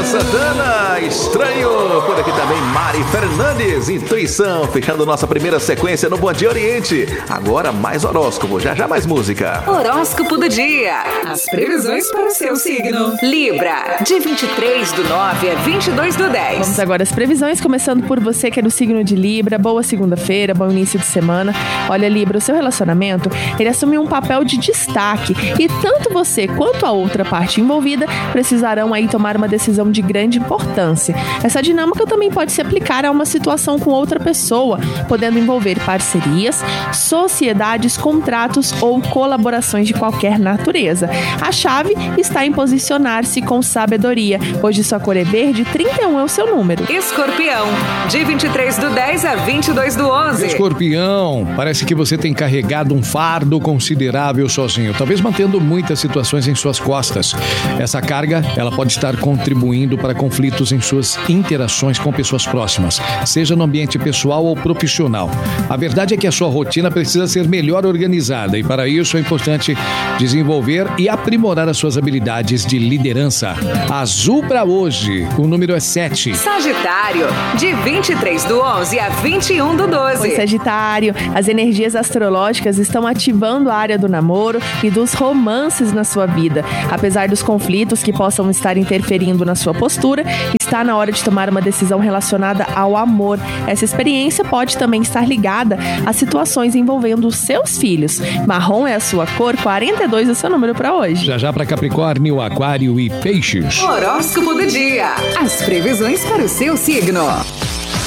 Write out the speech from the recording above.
Santana, Estranho. Por aqui também Mari Fernandes, Intuição. Fechando nossa primeira sequência no Bom Dia Oriente. Agora mais horóscopo, já mais música. Horóscopo do dia. As previsões para o seu signo. Libra, de 23/9 a 22/10. Vamos agora às previsões, começando por você que é do signo de Libra. Boa segunda-feira, bom início de semana. Olha, Libra, o seu relacionamento, ele assume um papel de destaque e tanto você quanto a outra parte envolvida precisarão aí tomar uma decisão de grande importância. Essa dinâmica também pode se aplicar a uma situação com outra pessoa, podendo envolver parcerias, sociedades, contratos ou colaborações de qualquer natureza. A chave está em posicionar-se com sabedoria. Hoje sua cor é verde, 31 é o seu número. Escorpião, de 23/10 a 22/11. Escorpião, parece que você tem carregado um fardo considerável sozinho, talvez mantendo muitas situações em suas costas. Essa carga, ela pode estar contribuindo para conflitos em suas interações com pessoas próximas, seja no ambiente pessoal ou profissional. A verdade é que a sua rotina precisa ser melhor organizada e para isso é importante desenvolver e aprimorar as suas habilidades de liderança. Azul para hoje, o número é 7. Sagitário, de 23/11 a 21/12. Oi, Sagitário, as energias astrológicas estão ativando a área do namoro e dos romances na sua vida. Apesar dos conflitos que possam estar interferindo na sua postura, está na hora de tomar uma decisão relacionada ao amor. Essa experiência pode também estar ligada a situações envolvendo os seus filhos. Marrom é a sua cor, 42 é o seu número para hoje. Já para Capricórnio, Aquário e Peixes. Horóscopo do dia. As previsões para o seu signo.